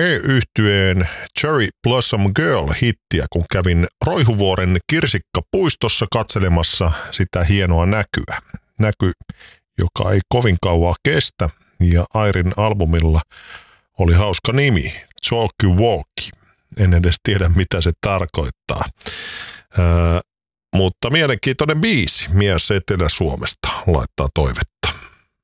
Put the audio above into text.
E-yhtyeen Cherry Blossom Girl-hittiä, kun kävin Roihuvuoren kirsikkapuistossa katselemassa sitä hienoa näkyä. Näky, joka ei kovin kauaa kestä, ja Airin albumilla oli hauska nimi, Talky Walky. En edes tiedä, mitä se tarkoittaa. Mutta mielenkiintoinen biisi, mies Etelä-Suomesta laittaa toivetta.